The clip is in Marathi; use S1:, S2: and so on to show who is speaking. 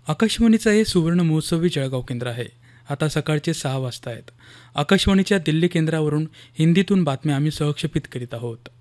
S1: आकाशवाणीचं हे सुवर्ण महोत्सवी जळगाव केंद्र आहे. आता सकाळचे 6 वाजता आहेत. आकाशवाणीच्या दिल्ली केंद्रावरून हिंदीतून बातम्या आम्ही सहक्षेपित करीत आहोत.